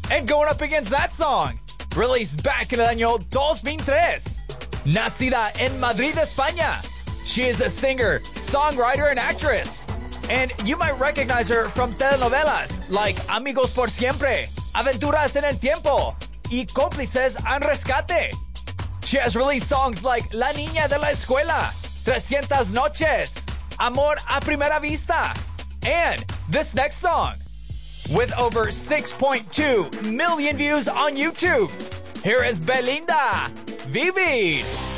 And going up against that song, released back in el año 2003, nacida en Madrid, España. She is a singer, songwriter, and actress. And you might recognize her from telenovelas like Amigos por Siempre, Aventuras en el Tiempo, y Cómplices en Rescate. She has released songs like La Niña de la Escuela, 300 Noches, Amor a Primera Vista, and this next song. With over 6.2 million views on YouTube, here is Belinda, Vivir.